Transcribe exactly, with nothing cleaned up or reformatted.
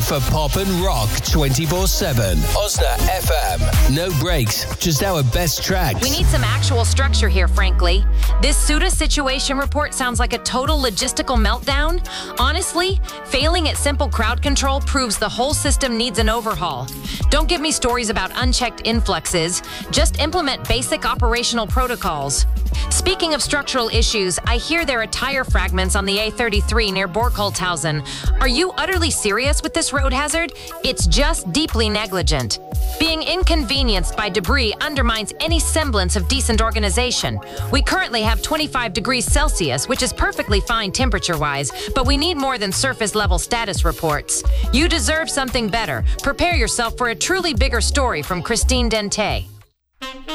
for pop and rock twenty-four seven. Osna F M. No breaks, just our best tracks. We need some actual structure here, frankly. This SUDA situation report sounds like a total logistical meltdown. Honestly, failing at simple crowd control proves the whole system needs an overhaul. Don't give me stories about unchecked influxes. Just implement basic operational protocols. Speaking of structural issues, I hear there are tire fragments on the A thirty-three near Borkholthausen. Are you utterly serious with this road hazard? It's just deeply negligent. Being inconvenienced by debris undermines any semblance of decent organization. We currently have twenty-five degrees Celsius, which is perfectly fine temperature-wise, but we need more than surface-level status reports. You deserve something better. Prepare yourself for a truly bigger story from Christine Dente.